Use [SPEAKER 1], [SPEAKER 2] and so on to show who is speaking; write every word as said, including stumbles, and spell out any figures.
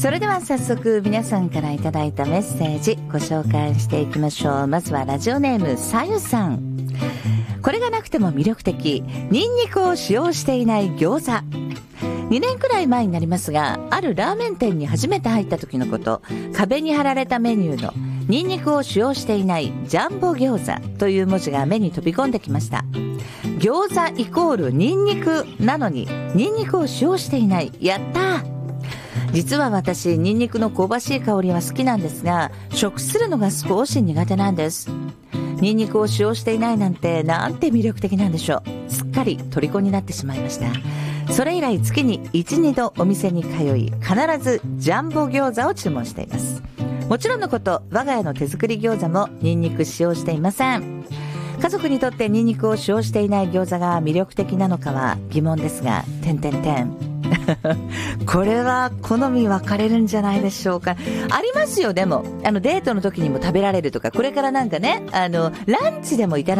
[SPEAKER 1] それでは早速皆さんからいただいたメッセージご紹介していきましょう。まずはラジオネームさゆさん。これがなくても魅力的、ニンニクを使用していない餃子。にねんくらい前になりますが、あるラーメン店に初めて入った時のこと、壁に貼られたメニューのニンニクを使用していないジャンボ餃子という文字が目に飛び込んできました。餃子イコールニンニクなのにニンニクを使用していない。やったー。実は私、ニンニクの香ばしい香りは好きなんですが、食するのが少し苦手なんです。ニンニクを使用していないなんてなんて魅力的なんでしょう。すっかり虜になってしまいました。それ以来月にいち、にどお店に通い、必ずジャンボ餃子を注文しています。もちろんのこと、我が家の手作り餃子もニンニク使用していません。家族にとってニンニクを使用していない餃子が魅力的なのかは疑問ですが、点々点これは好み分かれるんじゃないでしょうか。ありますよ。でもあのデートの時にも食べられるとか、これからなんかね、あのランチでもいただ